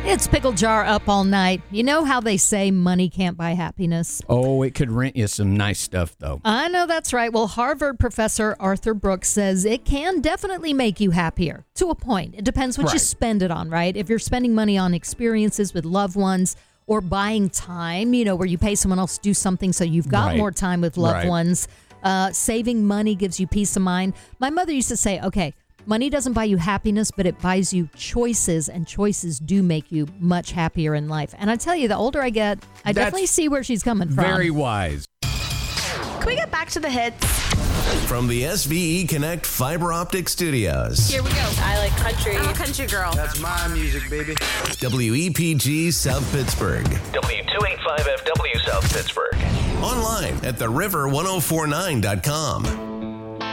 It's Pickle Jar up all night. You know how they say money can't buy happiness? Oh, it could rent you some nice stuff, though. I know that's right. Well, Harvard professor Arthur Brooks says it can definitely make you happier to a point. It depends what you spend it on, right? If you're spending money on experiences with loved ones or buying time, where you pay someone else to do something so you've got more time with loved ones, saving money gives you peace of mind. My mother used to say, okay, money doesn't buy you happiness, but it buys you choices, and choices do make you much happier in life. And I tell you, the older I get, I definitely see where she's coming from. Very wise. Can we get back to the hits? From the SVE Connect Fiber Optic Studios. Here we go. I like country. I'm a country girl. That's my music, baby. WEPG South Pittsburgh. W285FW South Pittsburgh. Online at theriver1049.com.